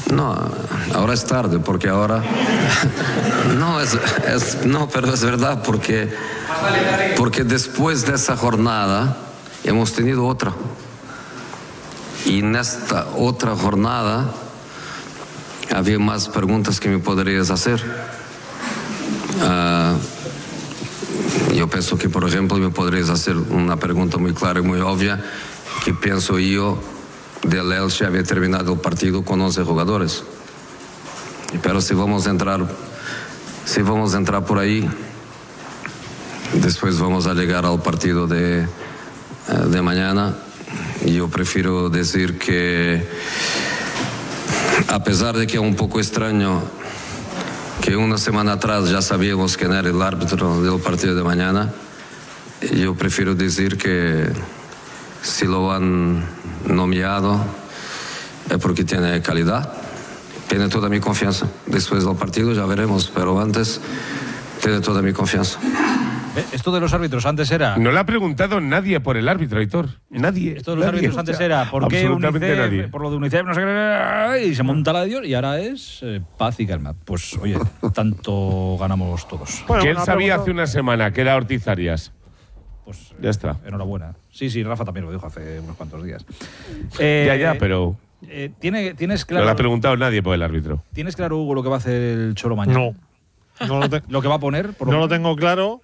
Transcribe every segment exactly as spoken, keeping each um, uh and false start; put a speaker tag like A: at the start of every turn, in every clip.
A: No, ahora es tarde, porque ahora... No, es, es, no, pero es verdad, porque, porque después de esa jornada hemos tenido otra. Y en esta otra jornada había más preguntas que me podrías hacer. Uh, yo pienso que, por ejemplo, me podrías hacer una pregunta muy clara y muy obvia, que pienso yo del Elche había terminado el partido con once jugadores. Pero si vamos a entrar, si vamos a entrar por ahí, después vamos a llegar al partido de, de mañana. Yo prefiero decir que, a pesar de que es un poco extraño que una semana atrás ya sabíamos quién era el árbitro del partido de mañana, yo prefiero decir que si lo han nombrado es porque tiene calidad, tiene toda mi confianza. Después del partido ya veremos, pero antes tiene toda mi confianza.
B: Esto de los árbitros antes era...
C: No le ha preguntado nadie por el árbitro, Aitor. Nadie.
B: Esto de los
C: nadie.
B: árbitros antes era ¿por qué UNICEF?
C: Nadie.
B: Por lo de UNICEF, no sé qué, y se monta la de Dios, y ahora es eh, paz y calma. Pues oye, tanto ganamos todos.
C: Bueno, que él sabía pregunta... hace una semana que era Ortiz Arias.
B: Pues
C: ya está.
B: Enhorabuena. Sí, sí, Rafa también lo dijo hace unos cuantos días.
C: Eh, ya, ya, pero...
B: Eh, ¿tiene, ¿Tienes claro...
C: No le ha preguntado nadie por el árbitro.
B: ¿Tienes claro, Hugo, lo que va a hacer el Cholo mañana?
D: No. no lo, te...
B: ¿Lo que va a poner? Por
D: no
B: lo,
D: lo tengo claro.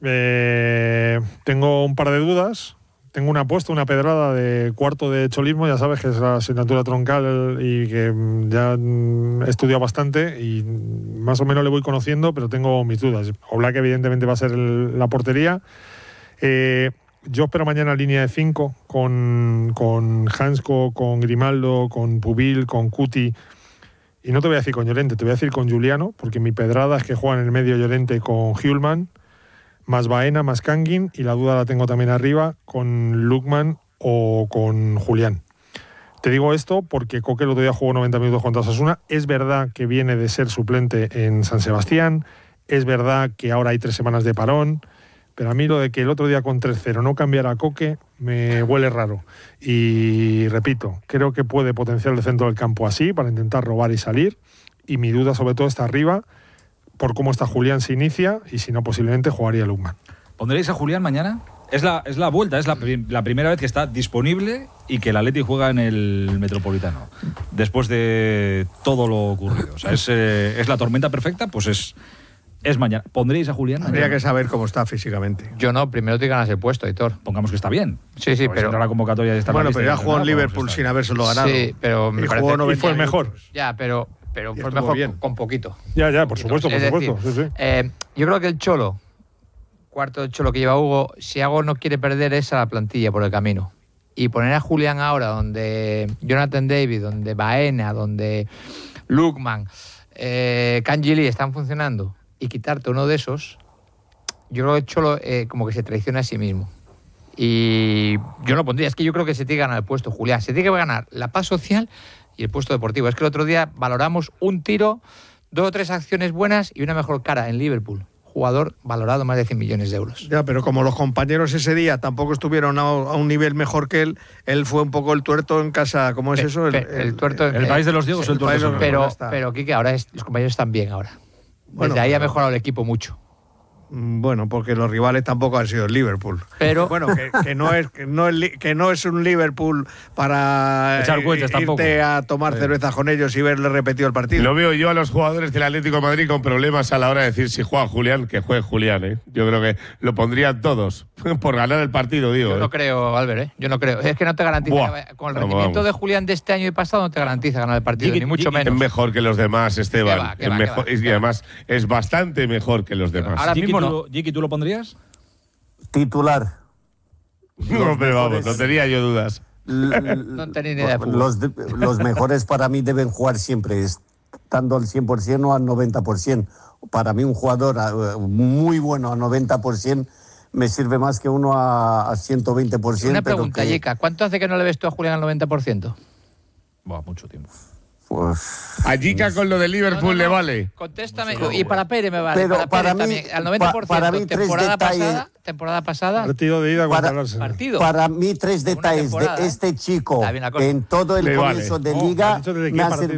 D: Eh, tengo un par de dudas. Tengo una apuesta, una pedrada de cuarto de cholismo, ya sabes que es la asignatura troncal y que ya he estudiado bastante y más o menos le voy conociendo, pero tengo mis dudas. Oblak evidentemente va a ser el, la portería. Eh, yo espero mañana línea de cinco con, con Hansko, con Grimaldo, con Pubil, con Cuti. Y no te voy a decir con Llorente, te voy a decir con Juliano, porque mi pedrada es que juega en el medio Llorente con Hjulman, más Baena, más Kangin, y la duda la tengo también arriba con Lukman o con Julián. Te digo esto porque Coque el otro día jugó noventa minutos contra Osasuna. Es verdad que viene de ser suplente en San Sebastián, es verdad que ahora hay tres semanas de parón, pero a mí lo de que el otro día con tres cero no cambiara a Coque me huele raro. Y repito, creo que puede potenciar el centro del campo así para intentar robar y salir, y mi duda sobre todo está arriba, por cómo está Julián se inicia, y si no, posiblemente jugaría Lukman.
B: ¿Pondréis a Julián mañana? Es la, es la vuelta, es la, la primera vez que está disponible y que el Atleti juega en el Metropolitano. Después de todo lo ocurrido. O sea, es, eh, es la tormenta perfecta, pues es, es mañana. ¿Pondréis a Julián mañana?
E: Habría que saber cómo está físicamente.
F: Yo no, primero te ganas el puesto, Aitor.
B: Pongamos que está bien.
F: Sí, sí,
B: pues
F: pero...
B: la convocatoria de esta
E: bueno, pero ya jugó en Liverpool sin habérselo ganado.
F: Sí, pero me
E: y
F: parece...
E: jugó
D: y fue el mejor.
F: Ya, pero... Pero fue mejor
E: bien.
F: con, con poquito.
D: Ya, ya, por supuesto, por
F: es
D: supuesto.
F: Decir,
D: sí, sí.
F: Eh, yo creo que el Cholo, cuarto del Cholo que lleva Hugo, si algo no quiere perder es a la plantilla por el camino. Y poner a Julián ahora, donde Jonathan David, donde Baena, donde Lukman, eh, Kangin están funcionando, y quitarte uno de esos, yo creo que el Cholo eh, como que se traiciona a sí mismo. Y yo no lo pondría, es que yo creo que se tiene que ganar el puesto, Julián. Se tiene que ganar la paz social y el puesto deportivo. Es que el otro día valoramos un tiro, dos o tres acciones buenas y una mejor cara en Liverpool. Jugador valorado más de cien millones de euros.
E: Ya, pero como los compañeros ese día tampoco estuvieron a, a un nivel mejor que él, él fue un poco el tuerto en casa. ¿Cómo es
F: Pe,
E: eso? El,
F: pe, el, el tuerto.
B: El, el país de los ciegos
F: sí,
B: el tuerto.
F: Pero, pero Quique, ahora es, los compañeros están bien ahora. Bueno, desde ahí pero... ha mejorado el equipo mucho.
E: Bueno, porque los rivales tampoco han sido el Liverpool.
F: Pero
E: bueno, que, que no es que no es que no es un Liverpool para
B: echar
E: eh, irte
B: tampoco.
E: a tomar sí. cerveza con ellos y verle repetido el partido.
C: Lo veo yo a los jugadores del Atlético de Madrid con problemas a la hora de decir si juega Julián, que juegue Julián, ¿eh? Yo creo que lo pondrían todos por ganar el partido, digo.
F: Yo
C: ¿eh?
F: no creo, Albert, ¿eh? Yo no creo. Es que no te garantiza. Buah, con el rendimiento vamos. de Julián de este año y pasado no te garantiza ganar el partido, Gigi, ni mucho
C: Gigi,
F: menos.
C: Es mejor que los demás, Esteban.
F: ¿Qué va, qué va,
C: es mejor,
F: qué va,
C: y además es bastante mejor que los demás.
B: Ahora mismo no. Gigi, ¿tú lo pondrías?
G: Titular.
C: No, pero vamos, no tenía yo dudas.
F: No tenía ni idea de fútbol.
G: Los, de, los mejores para mí deben jugar siempre, estando al cien por ciento o al noventa por ciento. Para mí un jugador muy bueno a noventa por ciento me sirve más que uno a, a ciento veinte por ciento.
F: Una pregunta,
G: que...
F: Yeka, ¿cuánto hace que no le ves tú a Julián al noventa por ciento?
B: Buah, mucho tiempo.
G: Pues,
C: a Yeka con lo de Liverpool no, no, no. le vale.
F: Contéstame. No sé, y para Pérez me vale.
G: Pero
F: para,
G: para
F: Pérez
G: mí,
F: también. Al noventa por ciento.
G: Pa, para mí,
F: temporada
G: tres detalles.
F: Pasada, temporada pasada.
D: Partido de ida contra
G: para,
D: el
F: partido.
G: Para mí, tres detalles de este chico en todo el comienzo vale. de liga
D: oh, me ha